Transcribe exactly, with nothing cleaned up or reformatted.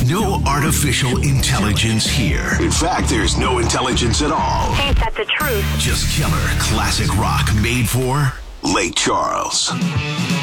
no artificial intelligence here. In fact, there's no intelligence at all. Ain't that the truth? Just killer classic rock made for Lake Charles.